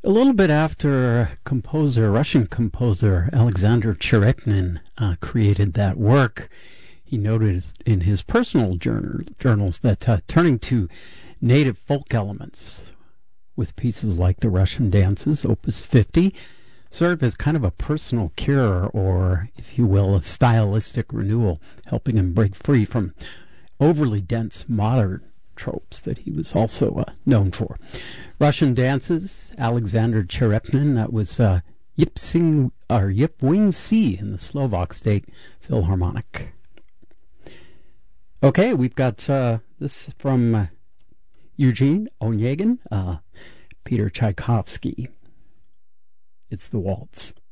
A little bit after Russian composer Alexander Cherekhin created that work, he noted in his personal journals that turning to native folk elements with pieces like the Russian dances, Opus 50, served as kind of a personal cure, or, if you will, a stylistic renewal, helping him break free from overly dense modern tropes that he was also known for. Russian dances, Alexander Cherekhin, that was Yip Wing C in the Slovak State Philharmonic. Okay, we've got this from Eugene Onegin, Peter Tchaikovsky. It's the waltz.